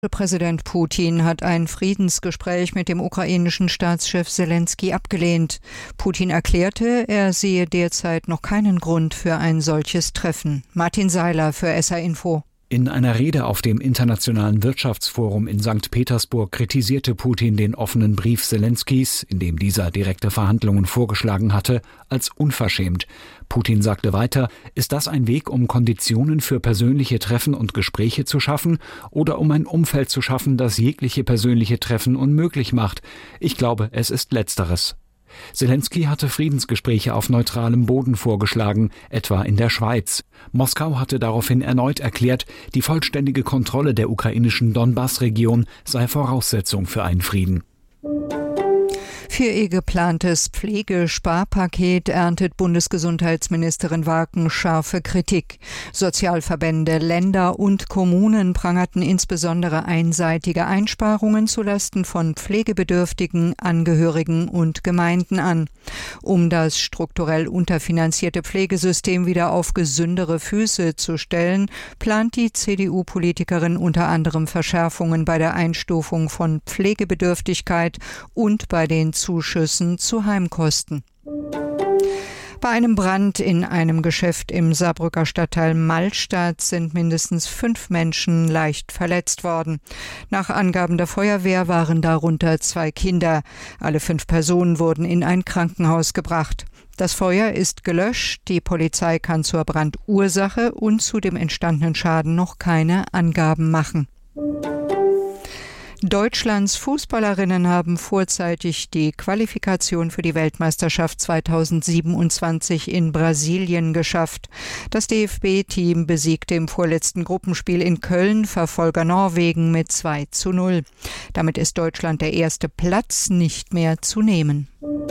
Präsident Putin hat ein Friedensgespräch mit dem ukrainischen Staatschef Selenskyj abgelehnt. Putin erklärte, er sehe derzeit noch keinen Grund für ein solches Treffen. Martin Seiler für SR Info. In einer Rede auf dem Internationalen Wirtschaftsforum in St. Petersburg kritisierte Putin den offenen Brief Selenskys, in dem dieser direkte Verhandlungen vorgeschlagen hatte, als unverschämt. Putin sagte weiter, ist das ein Weg, um Konditionen für persönliche Treffen und Gespräche zu schaffen oder um ein Umfeld zu schaffen, das jegliche persönliche Treffen unmöglich macht? Ich glaube, es ist Letzteres. Selenskyj hatte Friedensgespräche auf neutralem Boden vorgeschlagen, etwa in der Schweiz. Moskau hatte daraufhin erneut erklärt, die vollständige Kontrolle der ukrainischen Donbass-Region sei Voraussetzung für einen Frieden. Für ihr geplantes Pflegesparpaket erntet Bundesgesundheitsministerin Warken scharfe Kritik. Sozialverbände, Länder und Kommunen prangerten insbesondere einseitige Einsparungen zulasten von pflegebedürftigen Angehörigen und Gemeinden an. Um das strukturell unterfinanzierte Pflegesystem wieder auf gesündere Füße zu stellen, plant die CDU-Politikerin unter anderem Verschärfungen bei der Einstufung von Pflegebedürftigkeit und bei den Zuschüssen zu Heimkosten. Bei einem Brand in einem Geschäft im Saarbrücker Stadtteil Malstadt sind mindestens 5 Menschen leicht verletzt worden. Nach Angaben der Feuerwehr waren darunter 2 Kinder. Alle 5 Personen wurden in ein Krankenhaus gebracht. Das Feuer ist gelöscht. Die Polizei kann zur Brandursache und zu dem entstandenen Schaden noch keine Angaben machen. Deutschlands Fußballerinnen haben vorzeitig die Qualifikation für die Weltmeisterschaft 2027 in Brasilien geschafft. Das DFB-Team besiegte im vorletzten Gruppenspiel in Köln Verfolger Norwegen mit 2:0. Damit ist Deutschland der erste Platz nicht mehr zu nehmen.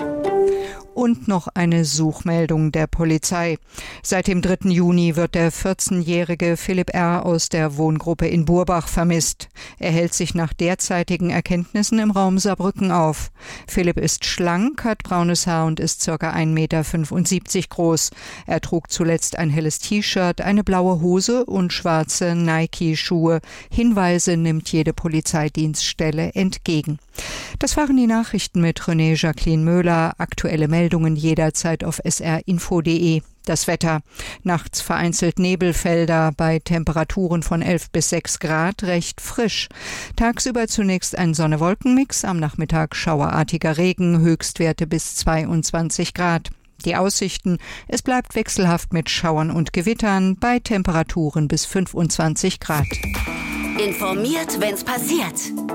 Und noch eine Suchmeldung der Polizei. Seit dem 3. Juni wird der 14-jährige Philipp R. aus der Wohngruppe in Burbach vermisst. Er hält sich nach derzeitigen Erkenntnissen im Raum Saarbrücken auf. Philipp ist schlank, hat braunes Haar und ist ca. 1,75 Meter groß. Er trug zuletzt ein helles T-Shirt, eine blaue Hose und schwarze Nike-Schuhe. Hinweise nimmt jede Polizeidienststelle entgegen. Das waren die Nachrichten mit René Jacqueline Möhler. Aktuelle Meldungen jederzeit auf srinfo.de. Das Wetter. Nachts vereinzelt Nebelfelder bei Temperaturen von 11 bis 6 Grad, recht frisch. Tagsüber zunächst ein Sonne-Wolken-Mix, am Nachmittag schauerartiger Regen, Höchstwerte bis 22 Grad. Die Aussichten, es bleibt wechselhaft mit Schauern und Gewittern bei Temperaturen bis 25 Grad. Informiert, wenn's passiert.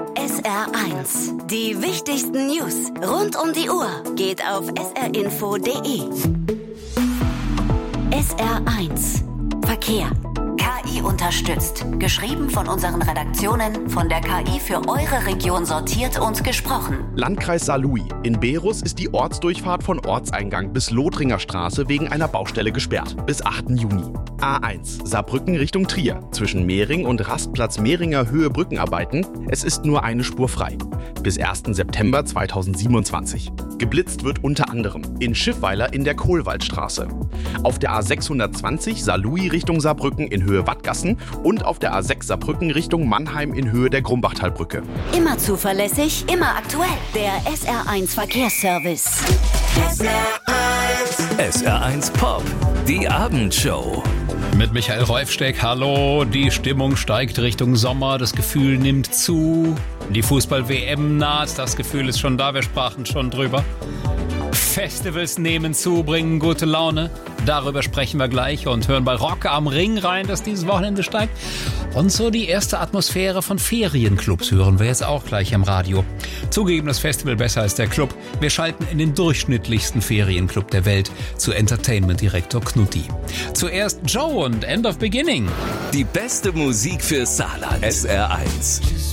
SR1. Die wichtigsten News rund um die Uhr geht auf srinfo.de. SR1. Verkehr. KI unterstützt. Geschrieben von unseren Redaktionen, von der KI für eure Region sortiert und gesprochen. Landkreis Saarlouis. In Berus ist die Ortsdurchfahrt von Ortseingang bis Lothringer Straße wegen einer Baustelle gesperrt. Bis 8. Juni. A1. Saarbrücken Richtung Trier. Zwischen Mehring und Rastplatz Mehringer Höhe Brückenarbeiten. Es ist nur eine Spur frei. Bis 1. September 2027. Geblitzt wird unter anderem in Schiffweiler in der Kohlwaldstraße. Auf der A620 Saarlouis Richtung Saarbrücken in Höhe Wattgassen und auf der A6 Saarbrücken Richtung Mannheim in Höhe der Grumbachtalbrücke. Immer zuverlässig, immer aktuell. Der SR1 Verkehrsservice. SR1 Pop, die Abendshow. Mit Michael Reufsteck, hallo, die Stimmung steigt Richtung Sommer, das Gefühl nimmt zu, die Fußball-WM naht, das Gefühl ist schon da, wir sprachen schon drüber. Festivals nehmen zu, bringen gute Laune, darüber sprechen wir gleich und hören bei Rock am Ring rein, das dieses Wochenende steigt. Und so die erste Atmosphäre von Ferienclubs hören wir jetzt auch gleich im Radio. Zugegeben, das Festival besser als der Club. Wir schalten in den durchschnittlichsten Ferienclub der Welt zu Entertainment-Direktor Knutti. Zuerst Joe und End of Beginning. Die beste Musik für Saarland. SR1.